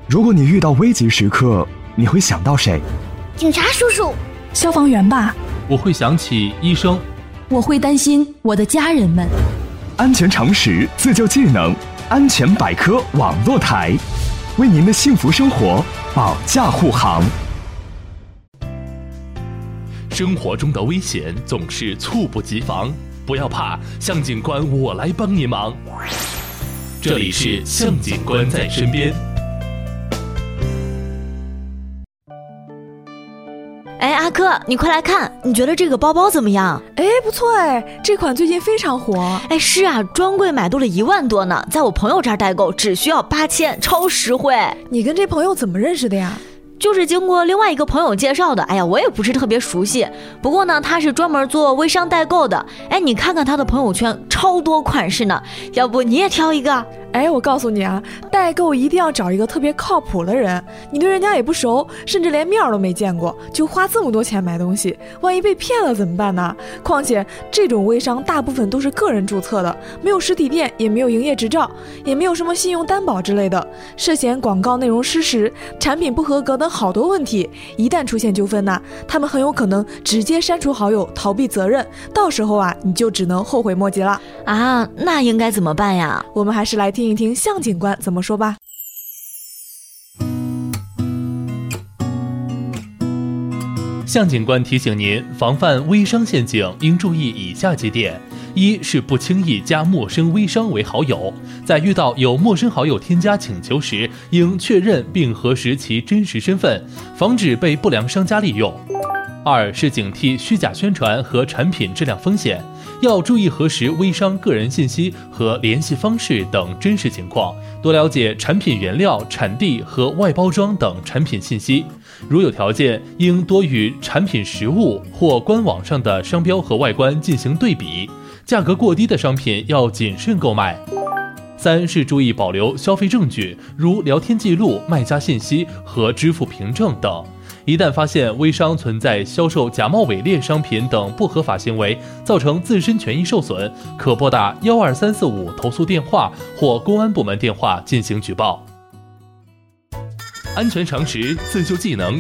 如果你遇到危急时刻，你会想到谁？ 警察叔叔。 消防员吧。 我会想起医生。 我会担心我的家人们。 安全常识，自救技能，安全百科网络台，为您的幸福生活保驾护航。 生活中的危险总是猝不及防，不要怕，向警官我来帮你忙。这里是向警官在身边。 哎，阿珂，你快来看，你觉得这个包包怎么样？ 哎，不错哎，这款最近非常火。 哎，是啊，专柜买到了1万多呢，在我朋友这儿代购只需要8000，超实惠。 你跟这朋友怎么认识的呀？ 就是经过另外一个朋友介绍的。哎呀，我也不是特别熟悉，不过呢，他是专门做微商代购的。哎，你看看他的朋友圈，超多款式呢，要不你也挑一个？ 哎，我告诉你啊，代购一定要找一个特别靠谱的人，你对人家也不熟，甚至连面都没见过，就花这么多钱买东西，万一被骗了怎么办呢？况且这种微商大部分都是个人注册的，没有实体店，也没有营业执照，也没有什么信用担保之类的，涉嫌广告内容失实、产品不合格等好多问题，一旦出现纠纷呢，他们很有可能直接删除好友，逃避责任，到时候啊，你就只能后悔莫及了啊！那应该怎么办呀？ 我们还是来听一听向警官怎么说吧。 向警官提醒您，防范微商陷阱应注意以下几点：一是不轻易加陌生微商为好友，在遇到有陌生好友添加请求时，应确认并核实其真实身份，防止被不良商家利用。二是警惕虚假宣传和产品质量风险，要注意核实微商个人信息和联系方式等真实情况，多了解产品原料、产地和外包装等产品信息。如有条件，应多与产品实物或官网上的商标和外观进行对比，价格过低的商品要谨慎购买。三是注意保留消费证据，如聊天记录、卖家信息和支付凭证等。一旦发现微商存在销售假冒伪劣商品等不合法行为，造成自身权益受损，可拨打12345投诉电话或公安部门电话进行举报。 安全常识，自救技能，